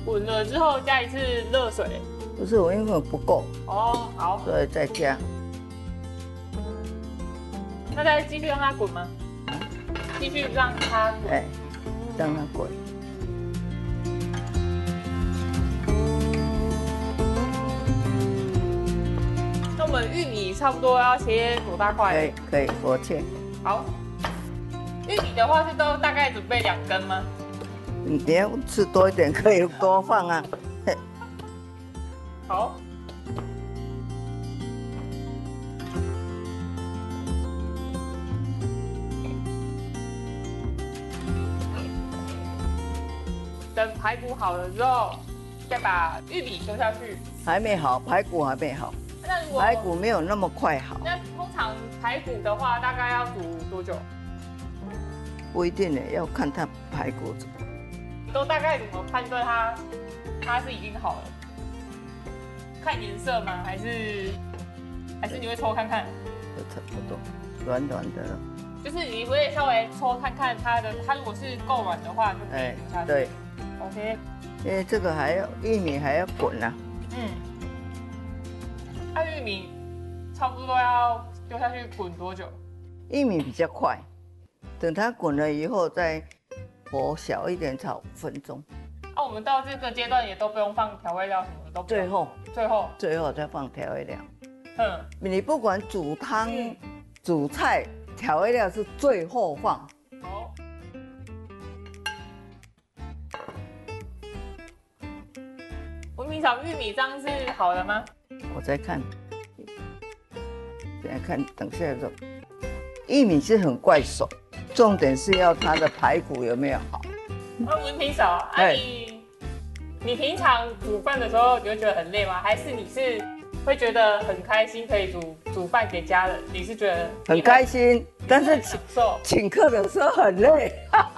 滚了之后加一次热水。 不是，我因为不够， 哦，好， 所以再加。 那再继续让它滚吗？继续让它滚。 哎，让它滚。 那我们玉米差不多要切多大块？ 可以，我切。 好。玉米的话是都大概准备2根吗？ 你要吃多一点，可以多放啊。 好。等排骨好了之后，再把玉米丢下去。 还没好，排骨还没好。 那如果排骨没有那么快好。 那通常排骨的话，大概要煮多久？ 不一定呢，要看它排骨怎么。 都大概怎么判断它是已经好了？看颜色吗？还是你会抽看看？ 差不多，软软的了。 就是你会稍微抽看看它如果是够软的话，就可以丢下去。 对 ，OK。 因为这个玉米还要滚啊。 那玉米差不多要丢下去滚多久？ 玉米比较快，等它滚了以后再火小一点，炒5分钟。 我们到这个阶段也都不用放调味料什么的，都不用。最后再放调味料。 嗯， 你不管煮汤、煮菜，调味料是最后放。 好。文明炒玉米这样是好了吗？ 我再看，等下肉。玉米是很快熟，重点是要它的排骨有没有好。 文平嫂，你平常煮饭的时候，你会觉得很累吗？还是你是会觉得很开心，可以煮饭给家人？你是觉得很开心，但是请客的时候很累。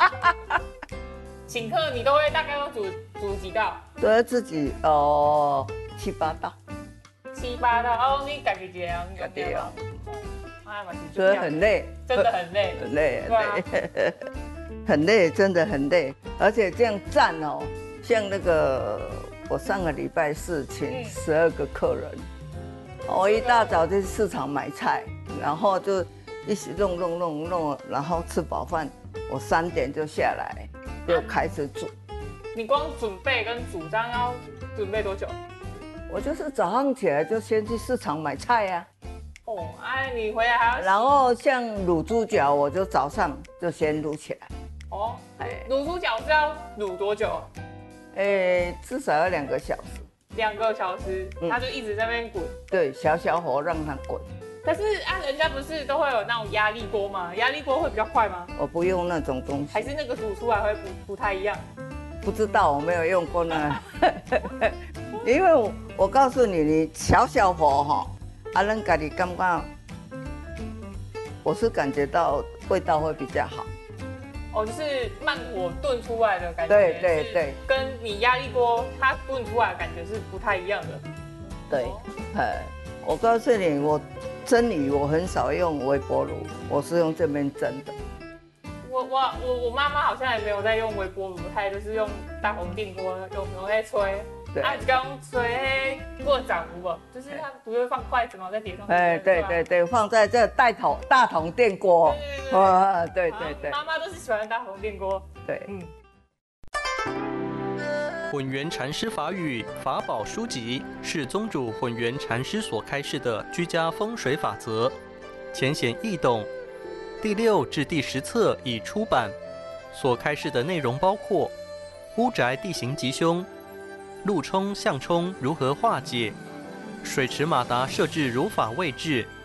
请客你都会大概要煮几道？ 都要自己7、8道。 7、8道你自己这样， 对啊。 所以很累， 真的很累， 很累，很累，真的很累。而且这样站哦，像那个我上个礼拜4请12个客人，我一大早就去市场买菜，然后就一起弄，然后吃饱饭，我3点就下来，就开始煮。 你光准备跟煮这样要准备多久？ 我就是早上起来就先去市场买菜呀。 你回来还要。然后像卤猪脚，我就早上就先卤起来。 卤猪脚是要卤多久？ 至少要2个小时。 2个小时，它就一直在那边滚。对， 小火让它滚。 可是人家不是都会有那种压力锅吗？压力锅会比较快吗？ 我不用那种东西。 还是那个煮出来会不太一样？ 不知道，我没有用过那。因为我告诉你，你小火哈，咱家己感觉，我是感觉到味道会比较好。 就是慢火炖出来的感觉。 对， 跟你压力锅它炖出来的感觉是不太一样的。 对，我告诉你，我蒸鱼我很少用微波炉，我是用这边蒸的。 我妈妈好像也没有在用微波炉，她也就是用大红电锅用在吹。刚吹过掌不？就是它不是放筷子吗？在碟上。对， 放在这大同电锅。对。 妈妈都是喜欢大同电锅。 对， 混元禅师法语法宝书籍是宗主混元禅师所开示的居家风水法则，浅显易懂。第6至第10册已出版，所开示的内容包括屋宅地形吉凶、路冲向冲如何化解，水池马达设置如法位置，